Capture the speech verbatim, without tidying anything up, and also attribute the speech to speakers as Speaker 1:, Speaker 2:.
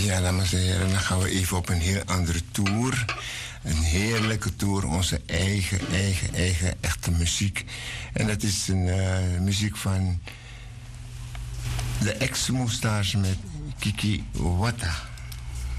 Speaker 1: Ja, dames en heren, dan gaan we even op een heel andere tour. Een heerlijke tour, onze eigen, eigen, eigen echte muziek. En dat is een uh, muziek van de ex-moustache met Kiki Wata.